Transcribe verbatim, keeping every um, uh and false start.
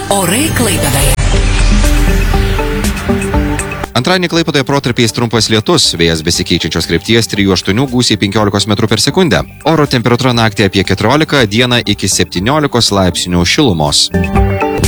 Orai Klaipėdoje. Antradienį Klaipėdoje protarpiais trumpas lietus, vėjas besikeičiančios krypties trijų aštuonių gūsiai penkiolikos metrų per sekundę. Oro temperatūra naktį apie keturiolika, dieną iki septyniolikos laipsnių šilumos.